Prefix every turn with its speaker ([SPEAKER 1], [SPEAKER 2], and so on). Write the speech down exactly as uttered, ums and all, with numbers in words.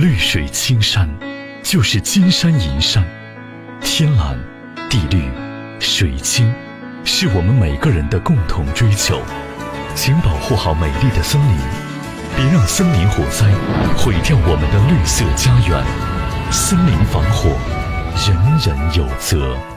[SPEAKER 1] 绿水青山，就是金山银山。天蓝、地绿、水清，是我们每个人的共同追求。请保护好美丽的森林，别让森林火灾毁掉我们的绿色家园。森林防火，人人有责。